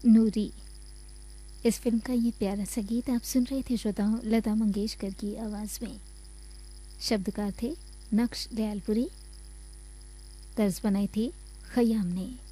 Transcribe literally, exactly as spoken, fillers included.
नूरी। इस फिल्म का ये प्यारा सा गीत आप सुन रहे थे श्रोताओं, लता मंगेशकर की आवाज़ में। शब्दकार थे नक्श दयालपुरी, तर्ज बनाई थी खयाम ने।